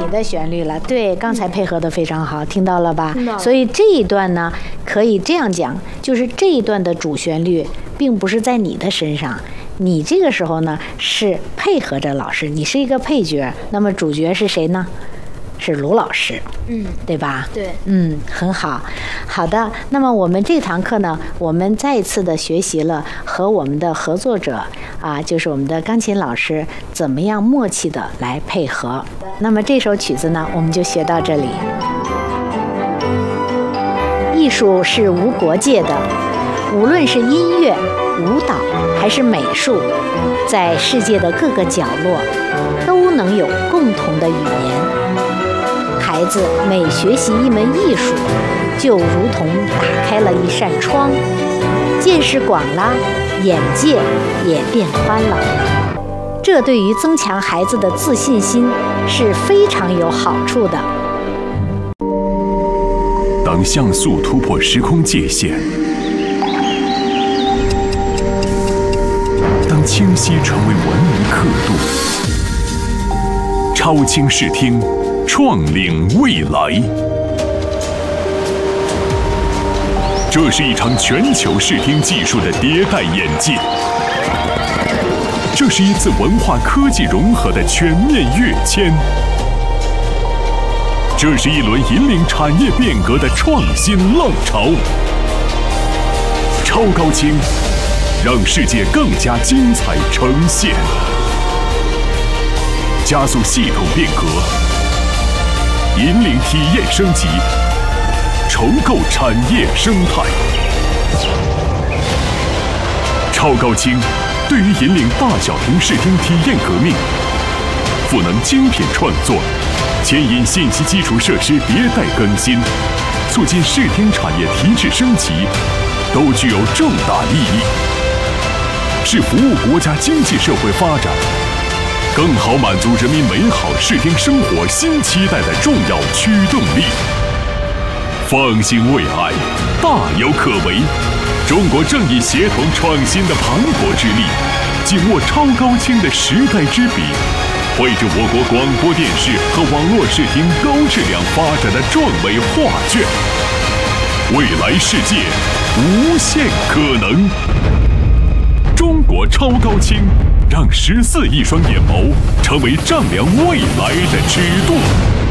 的旋律了。对，刚才配合的非常好，听到了吧？ 听到了。 所以这一段呢，可以这样讲，就是这一段的主旋律并不是在你的身上，你这个时候呢是配合着老师，你是一个配角，那么主角是谁呢？是卢老师，对吧？ 对， 很好，好的。那么我们这堂课呢，我们再一次的学习了和我们的合作者就是我们的钢琴老师怎么样默契的来配合。那么这首曲子呢，我们就学到这里。艺术是无国界的，无论是音乐、舞蹈还是美术，在世界的各个角落都能有共同的语言。孩子每学习一门艺术，就如同打开了一扇窗，见识广了，眼界也变宽了。这对于增强孩子的自信心是非常有好处的。 当像素突破时空界限，当清晰成为文明刻度，超清视听，创领未来。这是一场全球视听技术的迭代演进，这是一次文化科技融合的全面跃迁，这是一轮引领产业变革的创新浪潮。超高清，让世界更加精彩呈现，加速系统变革，引领体验升级，重构产业生态。超高清对于引领大小屏视听体验革命，赋能精品创作，牵引信息基础设施迭代更新，促进视听产业提质升级，都具有重大意义，是服务国家经济社会发展，更好满足人民美好视听生活新期待的重要驱动力。放心未来，大有可为。中国正以协同创新的磅礴之力，紧握超高清的时代之笔，绘制我国广播电视和网络视听高质量发展的壮伟画卷。未来世界无限可能。中国超高清，让14亿双眼眸成为丈量未来的尺度。